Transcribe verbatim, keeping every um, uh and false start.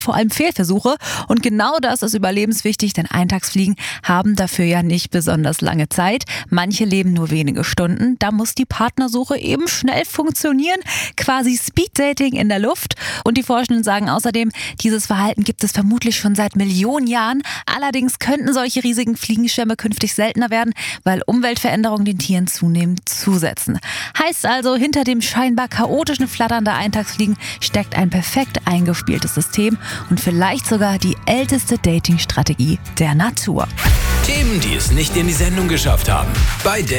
vor allem Fehlversuche. Und genau das ist überlebenswichtig, denn Eintagsfliegen haben dafür ja nicht besonders lange Zeit. Manche leben nur wenige Stunden. Da muss die Partnersuche eben schnell funktionieren. Quasi Speeddating in der Luft. Und die Forschenden sagen außerdem, dieses Verhalten gibt es vermutlich schon seit Millionen Jahren. Allerdings könnten solche riesigen Fliegenschwärme künftig seltener werden, weil Umweltveränderungen den Tieren zunehmend zusetzen. Heißt also, hinter dem scheinbar chaotischen Flattern der Eintagsfliegen steckt ein perfekt eingespieltes System und vielleicht sogar die älteste Dating-Strategie der Natur. Themen, die es nicht in die Sendung geschafft haben. Bei Date